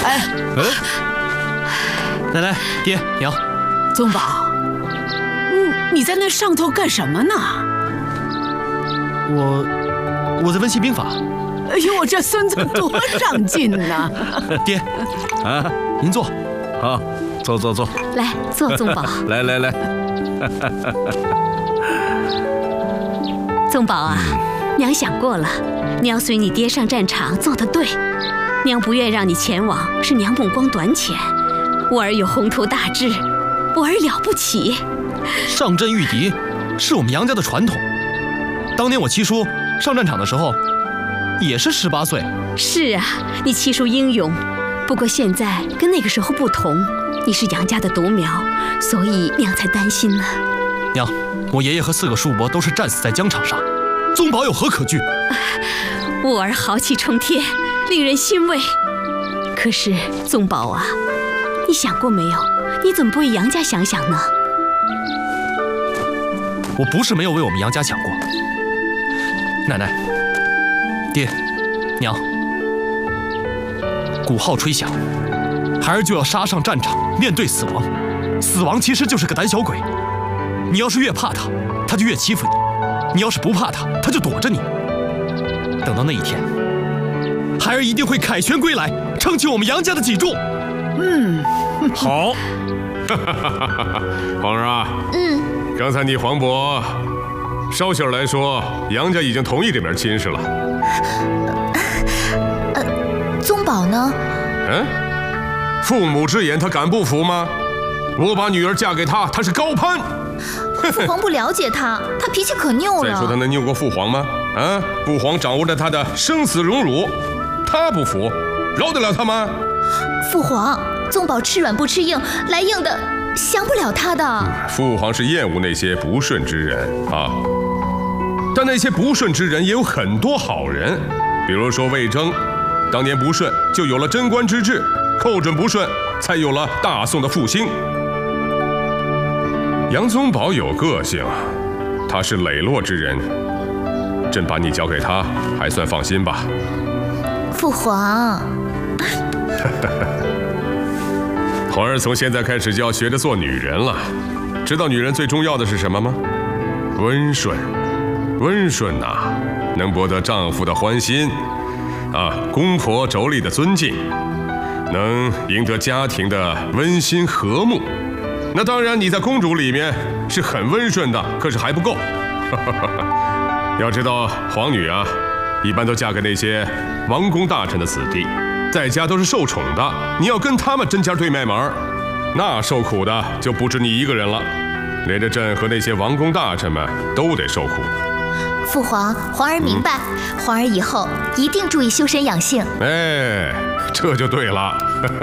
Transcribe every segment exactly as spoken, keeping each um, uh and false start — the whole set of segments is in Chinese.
哎， 嗯，奶奶、爹娘， 宗宝，嗯，你在那上头干什么呢？ 我我在温习兵法。 哎呦，我这孙子多上进呐！ 爹，啊，您坐， 好，坐坐坐。 来，坐，宗宝。 来来来。 宗宝啊，娘想过了，你要随你爹上战场，做得对。娘不愿让你前往，是娘目光短浅。我儿有宏图大志，我儿了不起。 上阵御敌是我们杨家的传统。当年我七叔上战场的时候，也是十八岁。 是啊，你七叔英勇，不过现在跟那个时候不同，你是杨家的独苗，所以娘才担心呢。 娘，我爷爷和四个叔伯都是战死在疆场上，宗宝有何可惧？ 我儿豪气冲天，令人欣慰。可是宗宝啊，你想过没有，你怎么不为杨家想想呢？ 我不是没有为我们杨家想过。奶奶、爹、娘，鼓号吹响，孩儿就要杀上战场，面对死亡。死亡其实就是个胆小鬼，你要是越怕他，他就越欺负你；你要是不怕他，他就躲着你。等到那一天，孩儿一定会凯旋归来，撑起我们杨家的脊柱。 嗯， 好。皇儿啊， 嗯， 刚才你黄渤捎信来说，杨家已经同意这门亲事了。 呃，宗宝呢？ 嗯，父母之言，他敢不服吗？我把女儿嫁给他，他是高攀。 父皇不了解他，他脾气可拗了。 再说他能拗过父皇吗？啊，父皇掌握着他的生死荣辱，他不服，饶得了他吗？ 父皇，宗宝吃软不吃硬，来硬的降不了他的。 嗯、父皇是厌恶那些不顺之人啊，但那些不顺之人也有很多好人，比如说魏征，当年不顺就有了贞观之治，寇准不顺才有了大宋的复兴。杨宗保有个性，他是磊落之人，朕把你交给他，还算放心吧。 父皇， 皇儿从现在开始就要学着做女人了。知道女人最重要的是什么吗？温顺，温顺呐、啊，能博得丈夫的欢心，啊，公婆妯娌的尊敬，能赢得家庭的温馨和睦。那当然，你在公主里面是很温顺的，可是还不够。要知道，皇女啊，一般都嫁给那些王公大臣的子弟，在家都是受宠的。你要跟他们针尖对麦芒，那受苦的就不止你一个人了，连着朕和那些王公大臣们都得受苦。 父皇，皇儿明白，嗯、皇儿以后一定注意修身养性。 哎，这就对了。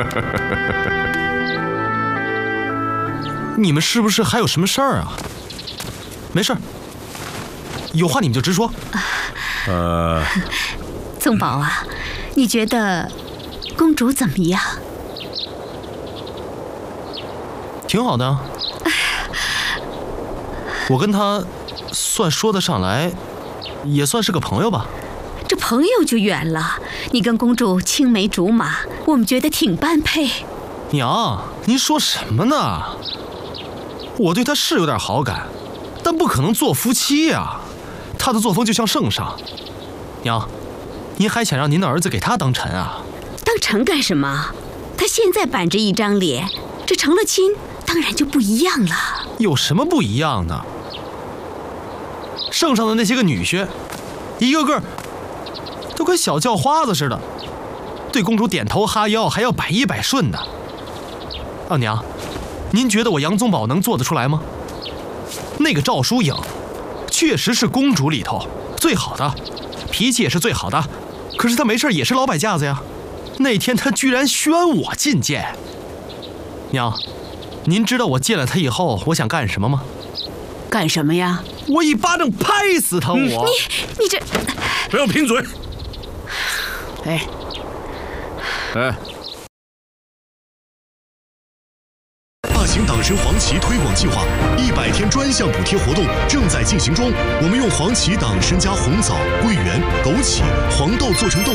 你们是不是还有什么事儿啊？没事儿，有话你们就直说。 呃， 宗宝啊，你觉得公主怎么样？ 挺好的。我跟她算说得上来，也算是个朋友吧。 这朋友就远了，你跟公主青梅竹马，我们觉得挺般配。 娘，您说什么呢？我对他是有点好感，但不可能做夫妻呀。他的作风就像圣上。娘，您还想让您的儿子给他当臣啊？ 当臣干什么？他现在板着一张脸，这成了亲，当然就不一样了。 有什么不一样呢？圣上的那些个女婿，一个个都跟小叫花子似的，对公主点头哈腰，还要百依百顺的。啊，娘，您觉得我杨宗保能做得出来吗？那个赵淑颖，确实是公主里头最好的，脾气也是最好的，可是她没事也是老摆架子呀。那天她居然宣我进谏。娘，您知道我见了她以后我想干什么吗？ 干什么呀？ 我一巴掌拍死她！我、嗯、 你你这不要贫嘴！ 哎哎。 大型党参黄芪推广计划一百天专项补贴活动正在进行中。我们用黄芪、党参加红枣、桂圆、枸杞、黄豆做成豆